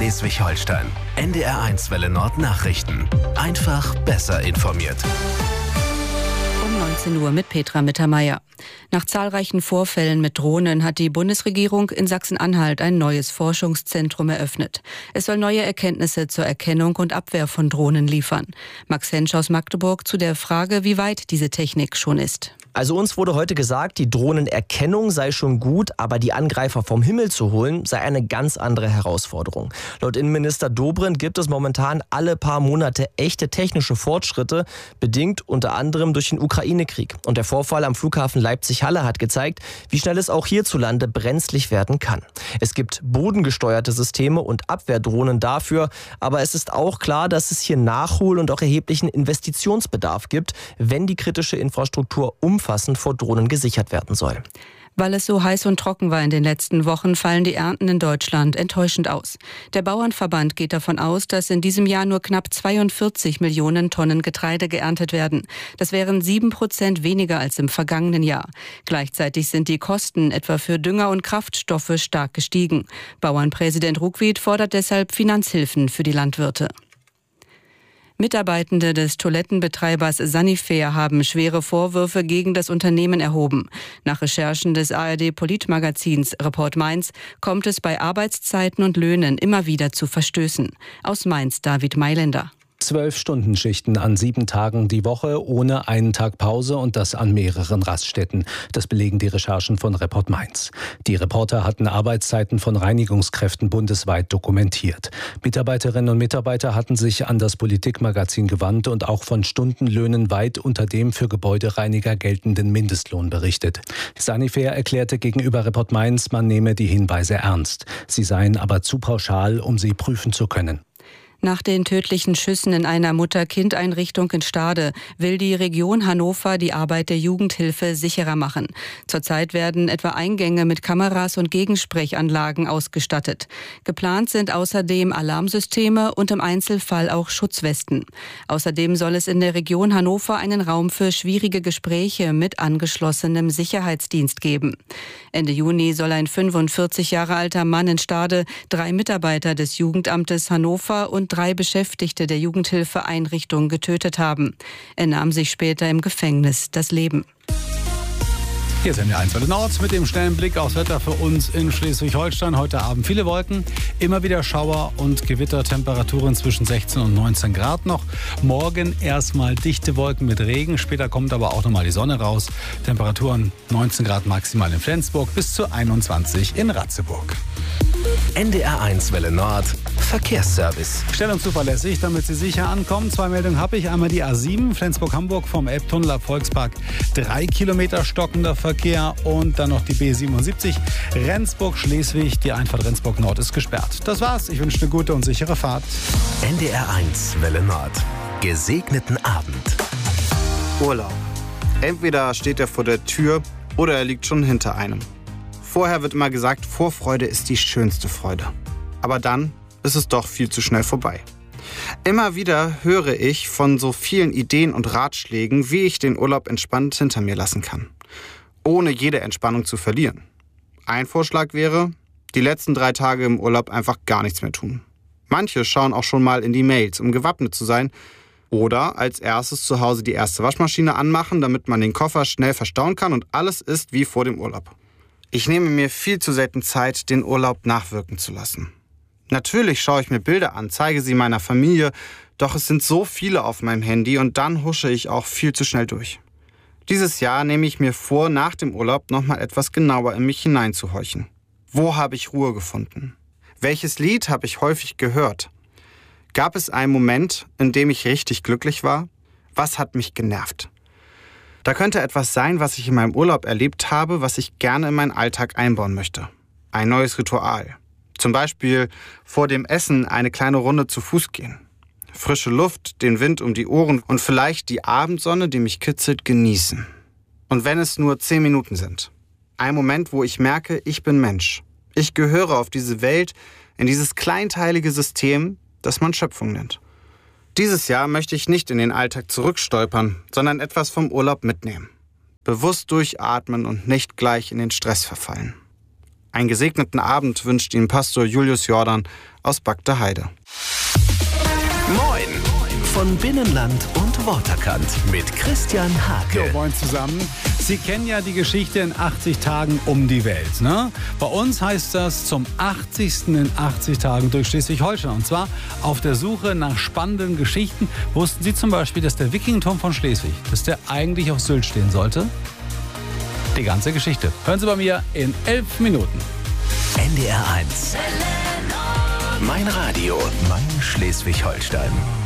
Schleswig-Holstein. NDR1 Welle Nord Nachrichten. Einfach besser informiert. Um 19 Uhr mit Petra Mittermeier. Nach zahlreichen Vorfällen mit Drohnen hat die Bundesregierung in Sachsen-Anhalt ein neues Forschungszentrum eröffnet. Es soll neue Erkenntnisse zur Erkennung und Abwehr von Drohnen liefern. Max Hensch aus Magdeburg zu der Frage, wie weit diese Technik schon ist. Also uns wurde heute gesagt, die Drohnenerkennung sei schon gut, aber die Angreifer vom Himmel zu holen, sei eine ganz andere Herausforderung. Laut Innenminister Dobrindt gibt es momentan alle paar Monate echte technische Fortschritte, bedingt unter anderem durch den Ukraine-Krieg. Und der Vorfall am Flughafen Leipzig-Halle hat gezeigt, wie schnell es auch hierzulande brenzlig werden kann. Es gibt bodengesteuerte Systeme und Abwehrdrohnen dafür, aber es ist auch klar, dass es hier Nachhol- und auch erheblichen Investitionsbedarf gibt, wenn die kritische Infrastruktur umfassend vor Drohnen gesichert werden soll. Weil es so heiß und trocken war in den letzten Wochen, fallen die Ernten in Deutschland enttäuschend aus. Der Bauernverband geht davon aus, dass in diesem Jahr nur knapp 42 Millionen Tonnen Getreide geerntet werden. Das wären 7% weniger als im vergangenen Jahr. Gleichzeitig sind die Kosten etwa für Dünger und Kraftstoffe stark gestiegen. Bauernpräsident Ruckwied fordert deshalb Finanzhilfen für die Landwirte. Mitarbeitende des Toilettenbetreibers Sanifair haben schwere Vorwürfe gegen das Unternehmen erhoben. Nach Recherchen des ARD-Politmagazins Report Mainz kommt es bei Arbeitszeiten und Löhnen immer wieder zu Verstößen. Aus Mainz David Mailänder. 12-Stunden-Schichten an 7 Tagen die Woche, ohne einen Tag Pause und das an mehreren Raststätten. Das belegen die Recherchen von Report Mainz. Die Reporter hatten Arbeitszeiten von Reinigungskräften bundesweit dokumentiert. Mitarbeiterinnen und Mitarbeiter hatten sich an das Politikmagazin gewandt und auch von Stundenlöhnen weit unter dem für Gebäudereiniger geltenden Mindestlohn berichtet. Sanifair erklärte gegenüber Report Mainz, man nehme die Hinweise ernst. Sie seien aber zu pauschal, um sie prüfen zu können. Nach den tödlichen Schüssen in einer Mutter-Kind-Einrichtung in Stade will die Region Hannover die Arbeit der Jugendhilfe sicherer machen. Zurzeit werden etwa Eingänge mit Kameras und Gegensprechanlagen ausgestattet. Geplant sind außerdem Alarmsysteme und im Einzelfall auch Schutzwesten. Außerdem soll es in der Region Hannover einen Raum für schwierige Gespräche mit angeschlossenem Sicherheitsdienst geben. Ende Juni soll ein 45 Jahre alter Mann in Stade 3 Mitarbeiter des Jugendamtes Hannover und 3 Beschäftigte der Jugendhilfeeinrichtung getötet haben. Er nahm sich später im Gefängnis das Leben. Hier ist NDR1 Welle Nord mit dem schnellen Blick aufs Wetter für uns in Schleswig-Holstein. Heute Abend viele Wolken, immer wieder Schauer und Gewittertemperaturen zwischen 16 und 19 Grad noch. Morgen erstmal dichte Wolken mit Regen, später kommt aber auch nochmal die Sonne raus. Temperaturen 19 Grad maximal in Flensburg bis zu 21 in Ratzeburg. NDR1 Welle Nord Verkehrsservice. Schnell und zuverlässig, damit Sie sicher ankommen. 2 Meldungen habe ich. Einmal die A7 Flensburg-Hamburg vom Elbtunnel ab Volkspark. 3 Kilometer stockender Verkehr und dann noch die B77 Rendsburg-Schleswig. Die Einfahrt Rendsburg Nord ist gesperrt. Das war's. Ich wünsche eine gute und sichere Fahrt. NDR1 Welle Nord. Gesegneten Abend. Urlaub. Entweder steht er vor der Tür oder er liegt schon hinter einem. Vorher wird immer gesagt, Vorfreude ist die schönste Freude. Aber dann ist es doch viel zu schnell vorbei. Immer wieder höre ich von so vielen Ideen und Ratschlägen, wie ich den Urlaub entspannt hinter mir lassen kann, ohne jede Entspannung zu verlieren. Ein Vorschlag wäre, die letzten 3 Tage im Urlaub einfach gar nichts mehr tun. Manche schauen auch schon mal in die Mails, um gewappnet zu sein, oder als erstes zu Hause die erste Waschmaschine anmachen, damit man den Koffer schnell verstauen kann und alles ist wie vor dem Urlaub. Ich nehme mir viel zu selten Zeit, den Urlaub nachwirken zu lassen. Natürlich schaue ich mir Bilder an, zeige sie meiner Familie, doch es sind so viele auf meinem Handy und dann husche ich auch viel zu schnell durch. Dieses Jahr nehme ich mir vor, nach dem Urlaub nochmal etwas genauer in mich hineinzuhorchen. Wo habe ich Ruhe gefunden? Welches Lied habe ich häufig gehört? Gab es einen Moment, in dem ich richtig glücklich war? Was hat mich genervt? Da könnte etwas sein, was ich in meinem Urlaub erlebt habe, was ich gerne in meinen Alltag einbauen möchte. Ein neues Ritual. Zum Beispiel vor dem Essen eine kleine Runde zu Fuß gehen. Frische Luft, den Wind um die Ohren und vielleicht die Abendsonne, die mich kitzelt, genießen. Und wenn es nur 10 Minuten sind. Ein Moment, wo ich merke, ich bin Mensch. Ich gehöre auf diese Welt, in dieses kleinteilige System, das man Schöpfung nennt. Dieses Jahr möchte ich nicht in den Alltag zurückstolpern, sondern etwas vom Urlaub mitnehmen. Bewusst durchatmen und nicht gleich in den Stress verfallen. Einen gesegneten Abend wünscht Ihnen Pastor Julius Jordan aus Bagde Heide. Moin! Von Binnenland und Waterkant mit Christian Hake. So, moin zusammen. Sie kennen ja die Geschichte in 80 Tagen um die Welt, ne? Bei uns heißt das zum 80. in 80 Tagen durch Schleswig-Holstein. Und zwar auf der Suche nach spannenden Geschichten. Wussten Sie zum Beispiel, dass der Wikingturm von Schleswig, dass der eigentlich auf Sylt stehen sollte? Die ganze Geschichte. Hören Sie bei mir in 11 Minuten. NDR 1. Mein Radio, mein Schleswig-Holstein.